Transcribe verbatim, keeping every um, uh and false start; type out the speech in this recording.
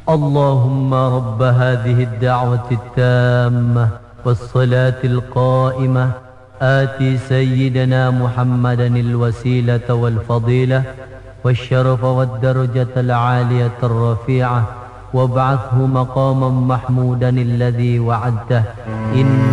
اللهم رب هذه الدعوة التامة والصلاة القائمة آتِ سيدنا محمدا الوسيلة والفضيلة والشرف والدرجة العالية الرفيعة وابعثه مقاما محمودا الذي وعدته إن